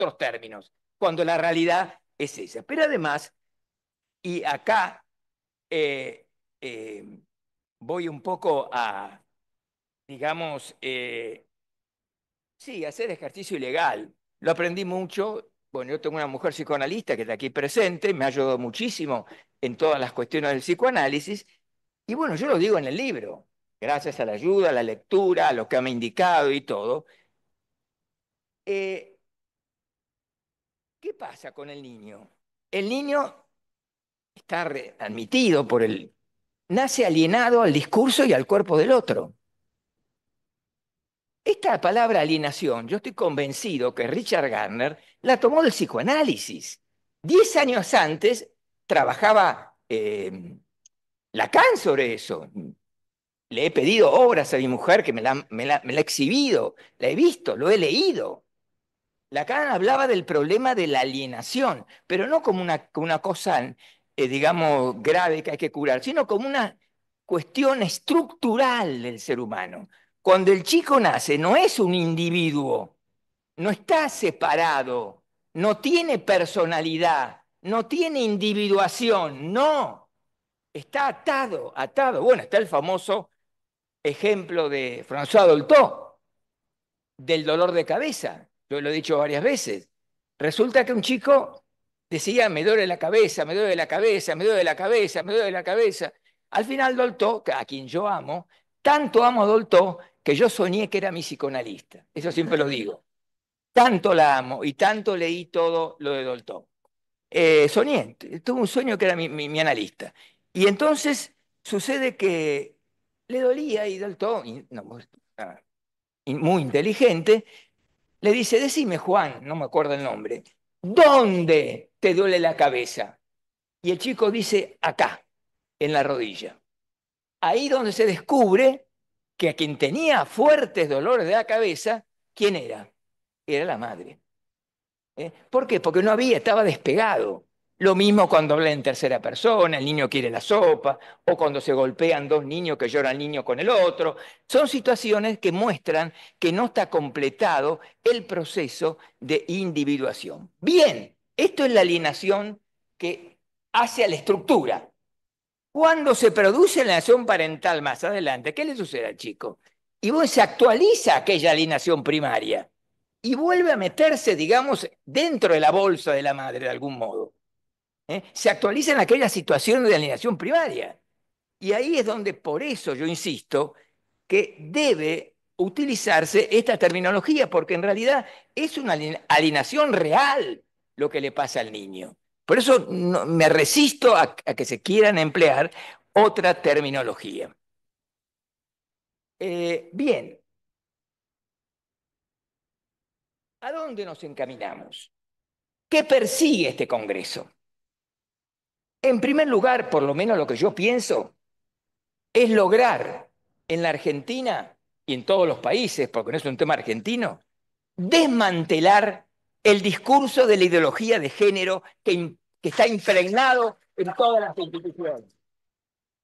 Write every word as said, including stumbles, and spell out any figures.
otros términos, cuando la realidad es esa. Pero además, y acá eh, eh, voy un poco a, digamos, eh, sí, hacer ejercicio ilegal. Lo aprendí mucho. Bueno, yo tengo una mujer psicoanalista que está aquí presente, me ha ayudado muchísimo en todas las cuestiones del psicoanálisis. Y bueno, yo lo digo en el libro, gracias a la ayuda, a la lectura, a lo que me ha indicado y todo. Eh, ¿Qué pasa con el niño? El niño está re- admitido por el... nace alienado al discurso y al cuerpo del otro. Esta palabra alienación, yo estoy convencido que Richard Gardner la tomó del psicoanálisis. Diez años antes trabajaba eh, Lacan sobre eso. Le he pedido obras a mi mujer que me la, me la- me la ha exhibido, la he visto, lo he leído. Lacan hablaba del problema de la alienación, pero no como una, como una cosa, eh, digamos, grave que hay que curar, sino como una cuestión estructural del ser humano. Cuando el chico nace, no es un individuo, no está separado, no tiene personalidad, no tiene individuación, no, está atado, atado. Bueno, está el famoso ejemplo de François Dolto, del dolor de cabeza. Yo lo he dicho varias veces. Resulta que un chico decía, me duele la cabeza, me duele la cabeza, me duele la cabeza, me duele la cabeza. Al final Dolto, a quien yo amo, tanto amo a Dolto que yo soñé que era mi psicoanalista. Eso siempre lo digo. Tanto la amo y tanto leí todo lo de Dolto. Eh, soñé, tuve un sueño que era mi, mi, mi analista. Y entonces sucede que le dolía y Dolto, y, no, muy inteligente, le dice, decime Juan, no me acuerdo el nombre, ¿dónde te duele la cabeza? Y el chico dice, acá, en la rodilla. Ahí donde se descubre que a quien tenía fuertes dolores de la cabeza, ¿quién era? Era la madre. ¿Eh? ¿Por qué? Porque no había, estaba despegado. Lo mismo cuando habla en tercera persona, el niño quiere la sopa, o cuando se golpean dos niños que llora el niño con el otro. Son situaciones que muestran que no está completado el proceso de individuación. Bien, esto es la alienación que hace a la estructura. Cuando se produce la alienación parental más adelante, ¿qué le sucede al chico? Y bueno, se actualiza aquella alienación primaria y vuelve a meterse, digamos, dentro de la bolsa de la madre de algún modo. ¿Eh? Se actualiza en aquella situación de alienación primaria. Y ahí es donde, por eso yo insisto, que debe utilizarse esta terminología, porque en realidad es una alienación real lo que le pasa al niño. Por eso no, me resisto a, a, que se quieran emplear otra terminología. Eh, bien, ¿a dónde nos encaminamos? ¿Qué persigue este Congreso? En primer lugar, por lo menos lo que yo pienso, es lograr en la Argentina y en todos los países, porque no es un tema argentino, desmantelar el discurso de la ideología de género que, que está impregnado en todas las instituciones.